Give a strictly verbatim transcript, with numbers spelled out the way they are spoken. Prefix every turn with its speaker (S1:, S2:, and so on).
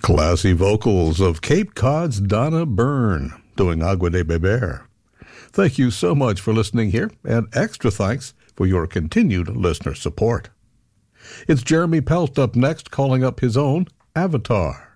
S1: Classy vocals of Cape Cod's Donna Byrne doing Agua de Beber. Thank you so much for listening here, and extra thanks for your continued listener support. It's Jeremy Pelt up next, calling up his own Avatar.